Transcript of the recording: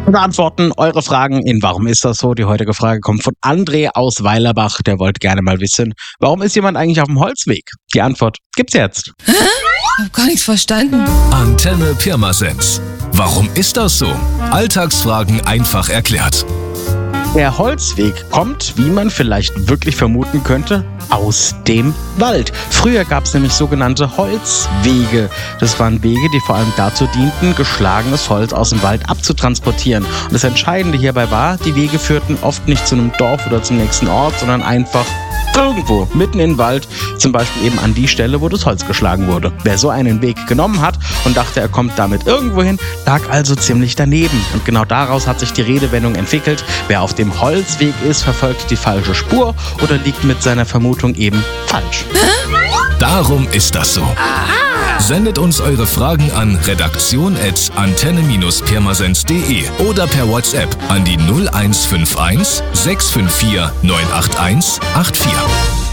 Wir beantworten eure Fragen in Warum ist das so? Die heutige Frage kommt von André aus Weilerbach. Der wollte gerne mal wissen, warum ist jemand eigentlich auf dem Holzweg? Die Antwort gibt's jetzt. Ich hab gar nichts verstanden. Antenne Pirmasens. Warum ist das so? Alltagsfragen einfach erklärt. Der Holzweg kommt, wie man vielleicht wirklich vermuten könnte, aus dem Wald. Früher gab es nämlich sogenannte Holzwege. Das waren Wege, die vor allem dazu dienten, geschlagenes Holz aus dem Wald abzutransportieren. Und das Entscheidende hierbei war, die Wege führten oft nicht zu einem Dorf oder zum nächsten Ort, sondern einfach irgendwo, mitten im Wald, zum Beispiel eben an die Stelle, wo das Holz geschlagen wurde. Wer so einen Weg genommen hat und dachte, er kommt damit irgendwo hin, lag also ziemlich daneben. Und genau daraus hat sich die Redewendung entwickelt: Wer auf dem Holzweg ist, verfolgt die falsche Spur oder liegt mit seiner Vermutung eben falsch. Darum ist das so. Sendet uns eure Fragen an redaktion@antenne-pirmasens.de oder per WhatsApp an die 0151 654 981 84.